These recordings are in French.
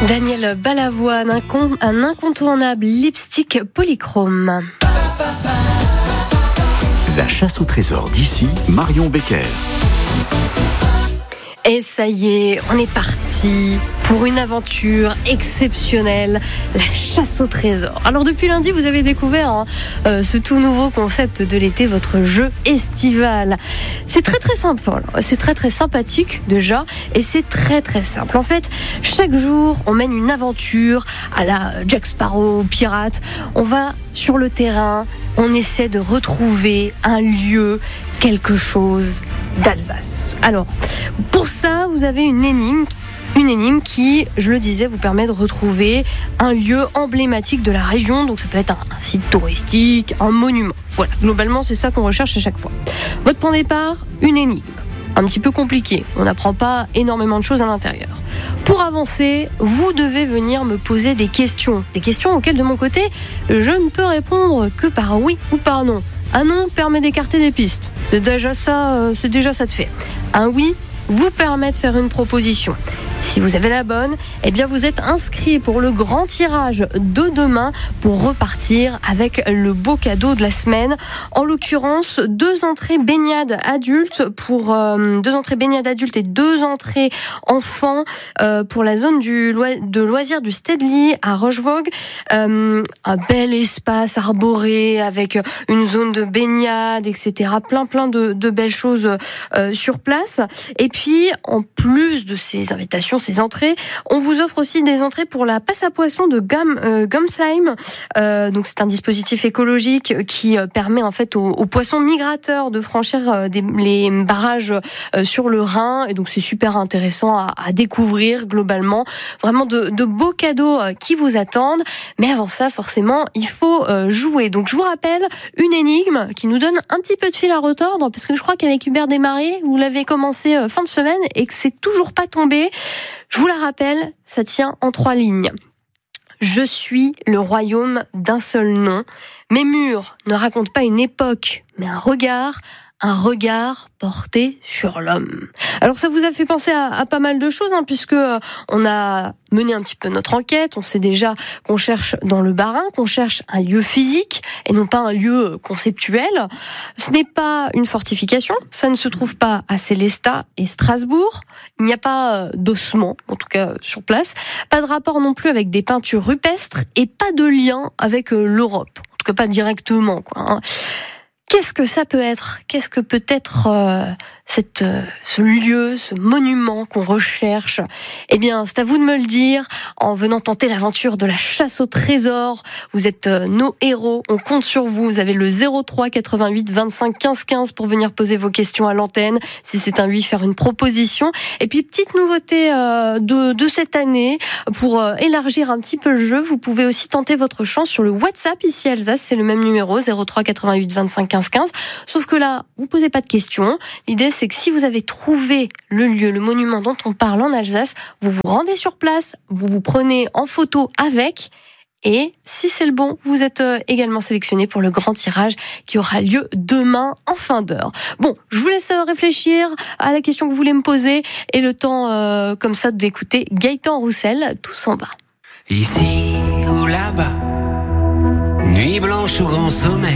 Daniel Balavoine, un incontournable lipstick polychrome. La chasse au trésor d'ici, Marion Becker. Et ça y est, on est parti pour une aventure exceptionnelle, la chasse au trésor. Alors depuis lundi, vous avez découvert ce tout nouveau concept de l'été, votre jeu estival. C'est très très simple, c'est très très sympathique déjà, et c'est très très simple. En fait, chaque jour, on mène une aventure à la Jack Sparrow pirate. On va sur le terrain, on essaie de retrouver un lieu, quelque chose d'Alsace. Alors, pour ça, vous avez une énigme qui, je le disais, vous permet de retrouver un lieu emblématique de la région. Donc ça peut être un site touristique, un monument. Voilà, globalement, c'est ça qu'on recherche à chaque fois. Votre point de départ, une énigme. Un petit peu compliqué. On n'apprend pas énormément de choses à l'intérieur. Pour avancer, vous devez venir me poser des questions. Des questions auxquelles, de mon côté, je ne peux répondre que par oui ou par non. Un non permet d'écarter des pistes. C'est déjà ça de fait. Un oui vous permet de faire une proposition. Si vous avez la bonne, eh bien vous êtes inscrit pour le grand tirage de demain pour repartir avec le beau cadeau de la semaine. En l'occurrence, 2 entrées baignade adultes et 2 entrées enfants pour la zone de loisirs du Stedely à Rochevogue. Un bel espace arboré avec une zone de baignade, etc. Plein de belles choses sur place. Et puis, en plus de ces invitations, ces entrées, on vous offre aussi des entrées pour la passe à poissons de Gamsheim. Donc c'est un dispositif écologique qui permet en fait aux poissons migrateurs de franchir les barrages sur le Rhin, et donc c'est super intéressant à découvrir globalement. Vraiment de beaux cadeaux qui vous attendent, mais avant ça forcément il faut jouer. Donc je vous rappelle une énigme qui nous donne un petit peu de fil à retordre, parce que je crois qu'avec Hubert Desmarais vous l'avez commencé fin de semaine et que c'est toujours pas tombé. Je vous la rappelle, ça tient en 3 lignes. Je suis le royaume d'un seul nom. Mes murs ne racontent pas une époque, mais un regard porté sur l'homme. Alors ça vous a fait penser à pas mal de choses, puisque on a mené un petit peu notre enquête. On sait déjà qu'on cherche dans le Bas-Rhin, qu'on cherche un lieu physique et non pas un lieu conceptuel. Ce n'est pas une fortification, ça ne se trouve pas à Sélestat et Strasbourg. Il n'y a pas d'ossements, en tout cas sur place. Pas de rapport non plus avec des peintures rupestres et pas de lien avec l'Europe. En tout cas pas directement, quoi. Qu'est-ce que ça peut être ? Qu'est-ce que peut être ce lieu, ce monument qu'on recherche ? Eh bien, c'est à vous de me le dire en venant tenter l'aventure de la chasse au trésor. Vous êtes nos héros, on compte sur vous. Vous avez le 03 88 25 15 15 pour venir poser vos questions à l'antenne. Si c'est un oui, faire une proposition. Et puis, petite nouveauté de cette année, pour élargir un petit peu le jeu, vous pouvez aussi tenter votre chance sur le WhatsApp ici à Alsace. C'est le même numéro, 03 88 25 15 15. Sauf que là, vous posez pas de questions. L'idée, c'est que si vous avez trouvé le lieu, le monument dont on parle en Alsace, vous vous rendez sur place, vous vous prenez en photo avec, et si c'est le bon, vous êtes également sélectionné pour le grand tirage qui aura lieu demain en fin d'heure. Bon, je vous laisse réfléchir à la question que vous voulez me poser, et le temps comme ça d'écouter Gaëtan Roussel, Tous en bas. Ici ou là-bas, nuit blanche ou grand sommeil.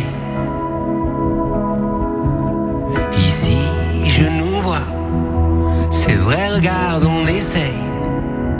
Ici, je nous vois, c'est vrai, regarde, on essaye.